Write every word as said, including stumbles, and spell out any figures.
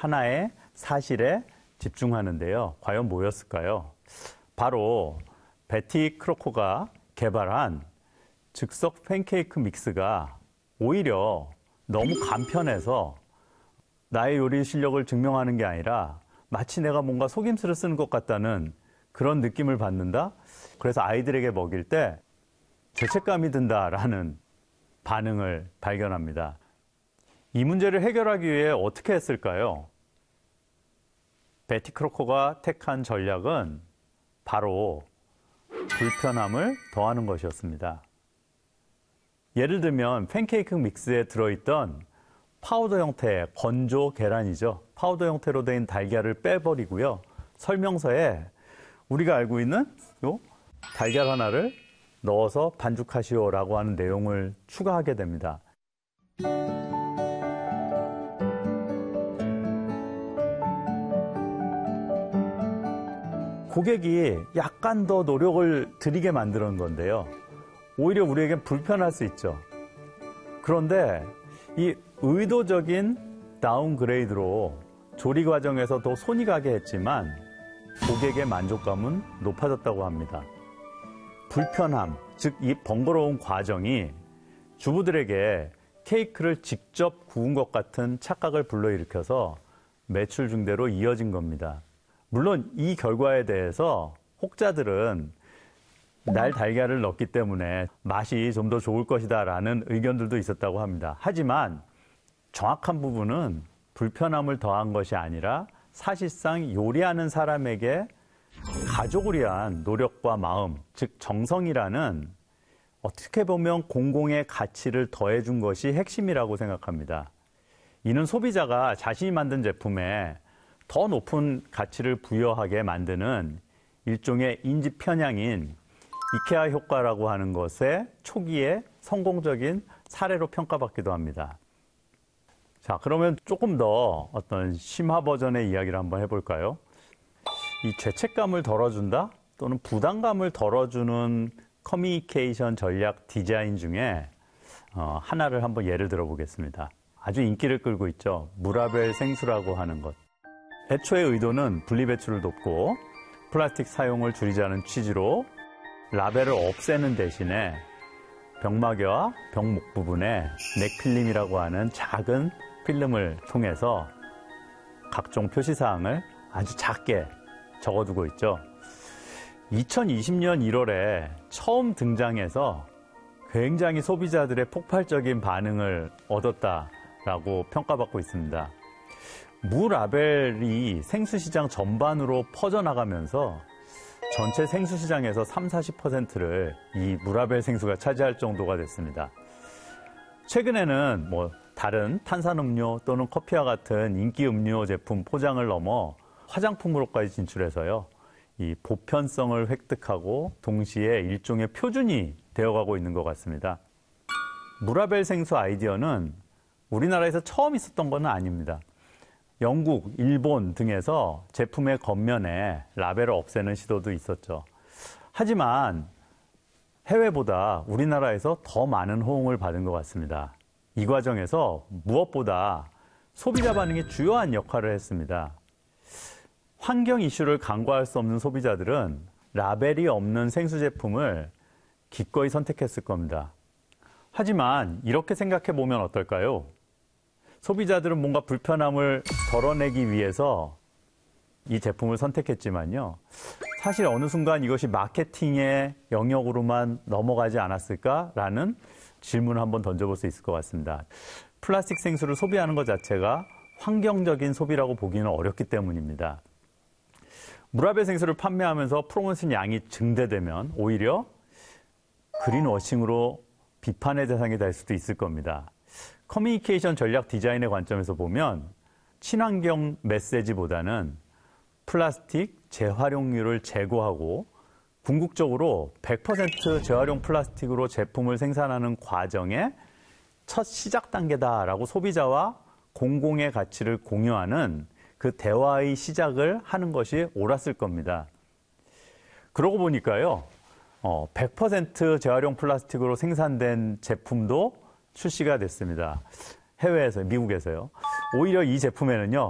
하나의 사실에 집중하는데요. 과연 뭐였을까요? 바로 베티 크로코가 개발한 즉석 팬케이크 믹스가 오히려 너무 간편해서 나의 요리 실력을 증명하는 게 아니라 마치 내가 뭔가 속임수를 쓰는 것 같다는 그런 느낌을 받는다. 그래서 아이들에게 먹일 때 죄책감이 든다라는 반응을 발견합니다. 이 문제를 해결하기 위해 어떻게 했을까요? 베티 크로코가 택한 전략은 바로 불편함을 더하는 것이었습니다. 예를 들면 팬케이크 믹스에 들어있던 파우더 형태의 건조 계란이죠. 파우더 형태로 된 달걀을 빼버리고요. 설명서에 우리가 알고 있는 요 달걀 하나를 넣어서 반죽하시오라고 하는 내용을 추가하게 됩니다. 고객이 약간 더 노력을 들이게 만드는 건데요. 오히려 우리에겐 불편할 수 있죠. 그런데 이 의도적인 다운그레이드로 조리 과정에서 더 손이 가게 했지만 고객의 만족감은 높아졌다고 합니다. 불편함, 즉 이 번거로운 과정이 주부들에게 케이크를 직접 구운 것 같은 착각을 불러일으켜서 매출 증대로 이어진 겁니다. 물론 이 결과에 대해서 혹자들은 날 달걀을 넣기 때문에 맛이 좀 더 좋을 것이다 라는 의견들도 있었다고 합니다. 하지만 정확한 부분은 불편함을 더한 것이 아니라 사실상 요리하는 사람에게 가족을 위한 노력과 마음, 즉 정성이라는 어떻게 보면 공공의 가치를 더해준 것이 핵심이라고 생각합니다. 이는 소비자가 자신이 만든 제품에 더 높은 가치를 부여하게 만드는 일종의 인지 편향인 이케아 효과라고 하는 것의 초기에 성공적인 사례로 평가받기도 합니다. 자, 그러면 조금 더 어떤 심화 버전의 이야기를 한번 해볼까요? 이 죄책감을 덜어준다 또는 부담감을 덜어주는 커뮤니케이션 전략 디자인 중에 어, 하나를 한번 예를 들어보겠습니다. 아주 인기를 끌고 있죠. 무라벨 생수라고 하는 것. 애초의 의도는 분리배출을 돕고 플라스틱 사용을 줄이자는 취지로 라벨을 없애는 대신에 병마개와 병목 부분에 넥필름이라고 하는 작은 필름을 통해서 각종 표시사항을 아주 작게 적어두고 있죠. 이천이십 년 일월에 처음 등장해서 굉장히 소비자들의 폭발적인 반응을 얻었다라고 평가받고 있습니다. 무라벨이 생수시장 전반으로 퍼져나가면서 전체 생수시장에서 삼, 사십 퍼센트를 이 무라벨 생수가 차지할 정도가 됐습니다. 최근에는 뭐 다른 탄산음료 또는 커피와 같은 인기 음료 제품 포장을 넘어 화장품으로까지 진출해서요. 이 보편성을 획득하고 동시에 일종의 표준이 되어가고 있는 것 같습니다. 무라벨 생수 아이디어는 우리나라에서 처음 있었던 건 아닙니다. 영국, 일본 등에서 제품의 겉면에 라벨을 없애는 시도도 있었죠. 하지만 해외보다 우리나라에서 더 많은 호응을 받은 것 같습니다. 이 과정에서 무엇보다 소비자 반응이 주요한 역할을 했습니다. 환경 이슈를 간과할 수 없는 소비자들은 라벨이 없는 생수 제품을 기꺼이 선택했을 겁니다. 하지만 이렇게 생각해 보면 어떨까요? 소비자들은 뭔가 불편함을 덜어내기 위해서 이 제품을 선택했지만요. 사실 어느 순간 이것이 마케팅의 영역으로만 넘어가지 않았을까라는 질문을 한번 던져볼 수 있을 것 같습니다. 플라스틱 생수를 소비하는 것 자체가 환경적인 소비라고 보기는 어렵기 때문입니다. 무라벨 생수를 판매하면서 프로모션 양이 증대되면 오히려 그린워싱으로 비판의 대상이 될 수도 있을 겁니다. 커뮤니케이션 전략 디자인의 관점에서 보면 친환경 메시지보다는 플라스틱 재활용률을 제고하고 궁극적으로 백 퍼센트 재활용 플라스틱으로 제품을 생산하는 과정의 첫 시작 단계다라고 소비자와 공공의 가치를 공유하는 그 대화의 시작을 하는 것이 옳았을 겁니다. 그러고 보니까요, 어, 백 퍼센트 재활용 플라스틱으로 생산된 제품도 출시가 됐습니다. 해외에서, 미국에서요. 오히려 이 제품에는요,